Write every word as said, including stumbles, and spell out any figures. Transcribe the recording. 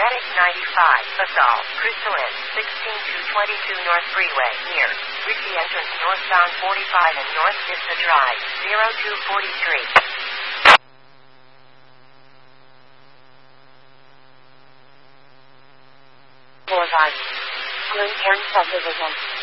Medic ninety-five, Basalt, Crystalline, sixteen two twenty-two North Freeway, near Ritchie Entrance northbound forty-five and North Vista Drive, zero two forty-three. Boulevard. Bloom Cairn Subdivision.